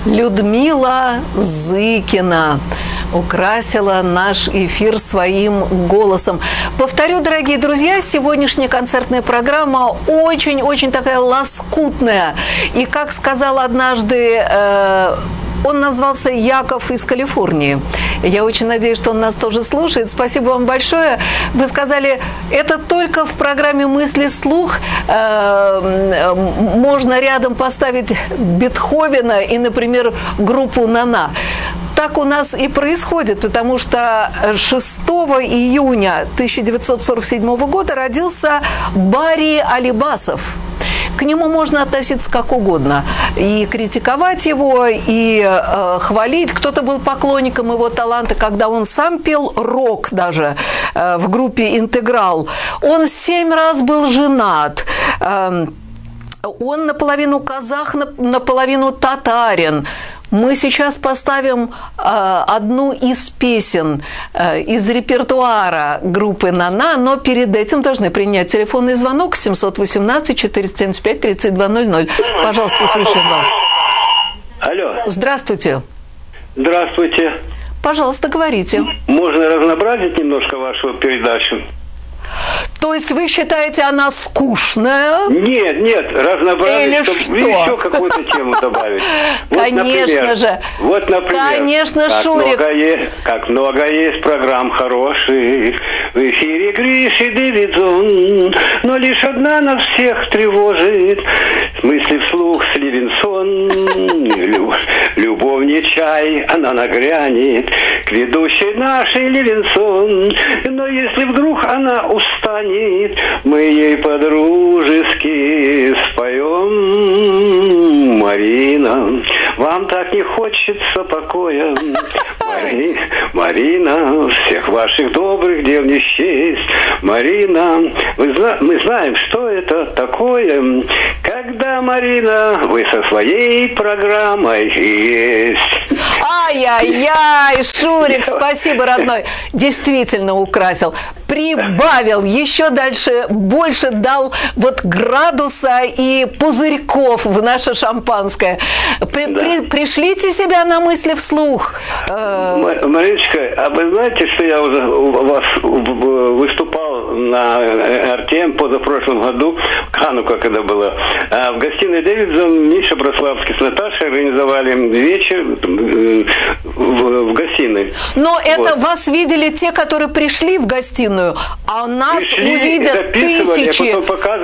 Людмила Зыкина украсила наш эфир своим голосом. Повторю, дорогие друзья, сегодняшняя концертная программа очень-очень такая лоскутная. И, как сказал однажды, он назвался Яков из Калифорнии. Я очень надеюсь, что он нас тоже слушает. Спасибо вам большое. Вы сказали, это только в программе «Мысли вслух» можно рядом поставить Бетховена и, например, группу «Нана». Так у нас и происходит, потому что 6 июня 1947 года родился Барри Алибасов. К нему можно относиться как угодно. И критиковать его, и хвалить. Кто-то был поклонником его таланта, когда он сам пел рок даже в группе «Интеграл». Он 7 раз был женат. Он наполовину казах, наполовину татарин. Мы сейчас поставим одну из песен из репертуара группы «Нана», но перед этим должны принять телефонный звонок 718-475-3200. Пожалуйста, слушаем вас. Алло. Здравствуйте. Здравствуйте. Пожалуйста, говорите. Можно разнообразить немножко вашу передачу? То есть вы считаете, она скучная? Нет, разнообразить, чтобы еще какую-то тему добавить. Конечно же. Вот, например. Конечно, Шурик. Как много есть программ хороших. В эфире Гриш и Дэвидсон, но лишь одна нас всех тревожит. Мысли вслух с Левинсон. Любовь не чай, она нагрянет к ведущей нашей Левинсон. Но если вдруг она устанет, мы ей по-дружески споем. Марина, вам так не хочется покоя. Марина, всех ваших добрых дел не счесть. Марина, мы знаем, что это такое, когда, Марина, вы со своей программой есть. Ай-яй-яй, Шурик, спасибо, родной. Действительно украсил. Прибавил еще дальше, больше дал вот градуса и пузырьков в наше шампанское. Пришлите себя на мысли вслух. Мариночка, а вы знаете, что я уже у вас выступал на РТМ позапрошлом году, в Хануку, когда было, в гостиной Дэвидсон, Миша Брославский с Наташей организовали вечер в гостиной. Но это вас видели те, которые пришли в гостиную, а нас увидят тысячи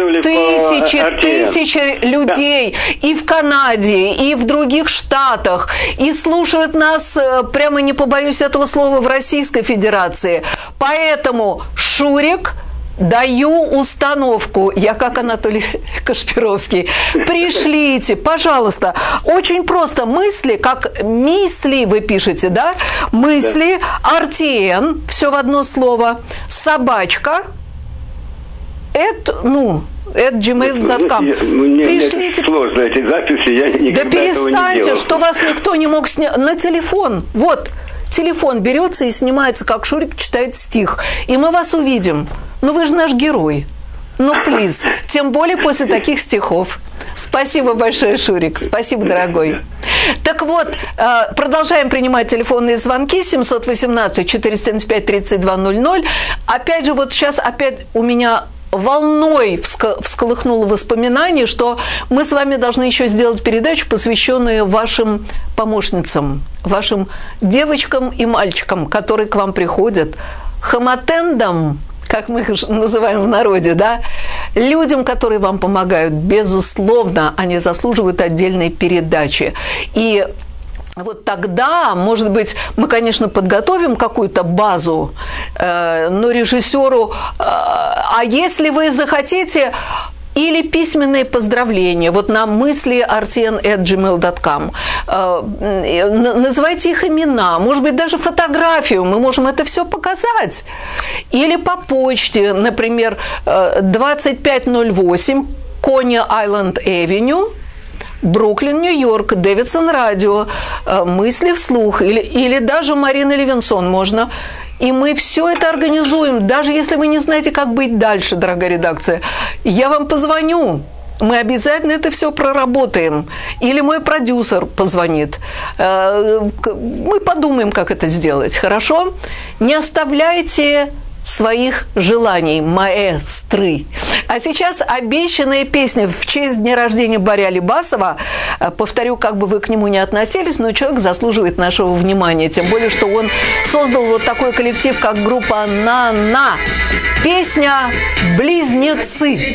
людей и в Канаде, и в других штатах, и слушают нас, прямо не побоюсь этого слова, в Российской Федерации. Поэтому, Шурик, даю установку, я как Анатолий Кашпировский, пришлите, пожалуйста, очень просто, мысли, как мисли вы пишете, да, мысли, RTN, все в одно слово, собачка, gmail.com. Пришлите. Сложно эти записи, я никогда этого не делал. Да перестаньте, что вас никто не мог снять, на телефон, вот. Телефон берется и снимается, как Шурик читает стих. И мы вас увидим. Ну, вы же наш герой. Ну, плиз. Тем более после таких стихов. Спасибо большое, Шурик. Спасибо, дорогой. Так вот, продолжаем принимать телефонные звонки. 718-475-3200. Опять же, вот сейчас опять у меня волной всколыхнуло воспоминание, что мы с вами должны еще сделать передачу, посвященную вашим помощницам, вашим девочкам и мальчикам, которые к вам приходят, хаматендам, как мы их называем в народе, да, людям, которые вам помогают, безусловно, они заслуживают отдельной передачи. И вот тогда, может быть, мы, конечно, подготовим какую-то базу, но режиссеру, а если вы захотите, или письменные поздравления, вот на мысли@rtn@gmail.com, называйте их имена, может быть, даже фотографию, мы можем это все показать. Или по почте, например, 2508 Кони Айленд Эвеню, Бруклин, Нью-Йорк, Дэвидсон радио, мысли вслух, или даже Марина Левинсон можно. И мы все это организуем, даже если вы не знаете, как быть дальше, дорогая редакция. Я вам позвоню, мы обязательно это все проработаем. Или мой продюсер позвонит. Мы подумаем, как это сделать. Хорошо? Не оставляйте своих желаний, маэстры. А сейчас обещанная песня в честь дня рождения Барри Алибасова. Повторю, как бы вы к нему не относились, но человек заслуживает нашего внимания. Тем более, что он создал вот такой коллектив, как группа «На-на». Песня «Близнецы».